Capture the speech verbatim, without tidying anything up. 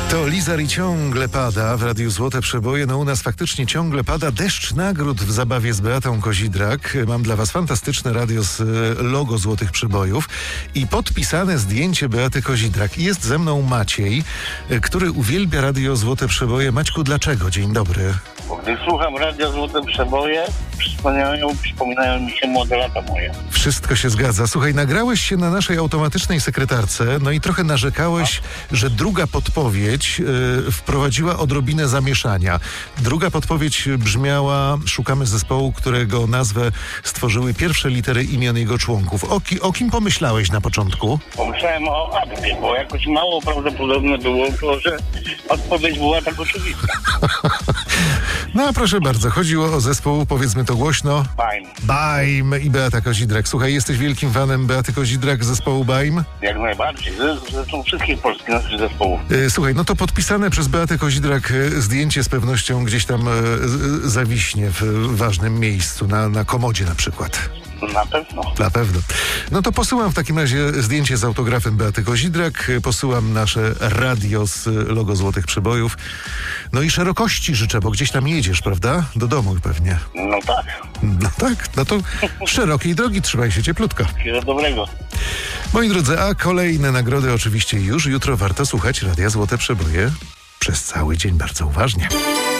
To Lizar i ciągle pada w Radiu Złote Przeboje. No u nas faktycznie ciągle pada deszcz nagród w zabawie z Beatą Kozidrak. Mam dla was fantastyczne radio z logo Złotych Przebojów i podpisane zdjęcie Beaty Kozidrak. I jest ze mną Maciej, który uwielbia Radio Złote Przeboje. Maćku, dlaczego? Dzień dobry. Bo gdy słucham Radia Złote Przeboje, przypominają, przypominają mi się młode lata moje. Wszystko się zgadza. Słuchaj, nagrałeś się na naszej automatycznej sekretarce, no i trochę narzekałeś, A? że druga podpowiedź y, wprowadziła odrobinę zamieszania. Druga podpowiedź brzmiała: szukamy zespołu, którego nazwę stworzyły pierwsze litery imion jego członków. O, ki, o kim pomyślałeś na początku? Pomyślałem o Adwie, bo jakoś mało prawdopodobne było to, że odpowiedź była tak oczywista. No a proszę bardzo, chodziło o zespół, powiedzmy to głośno. Baim. Baim i Beata Kozidrak. Słuchaj, jesteś wielkim fanem Beaty Kozidrak, zespołu Baim? Jak najbardziej. Zresztą wszystkich polskich naszych zespołów. Yy, słuchaj, no to podpisane przez Beatę Kozidrak zdjęcie z pewnością gdzieś tam yy, zawiśnie w ważnym miejscu, na, na komodzie na przykład. Na pewno. Na pewno. No to posyłam w takim razie zdjęcie z autografem Beaty Kozidrak, posyłam nasze radio z logo Złotych Przebojów. No i szerokości życzę, bo gdzieś tam jedziesz, prawda? Do domu pewnie. No tak. No tak, no to szerokiej drogi, trzymaj się cieplutko. Wszystkiego dobrego. Moi drodzy, a kolejne nagrody oczywiście już jutro. Warto słuchać Radia Złote Przeboje przez cały dzień bardzo uważnie.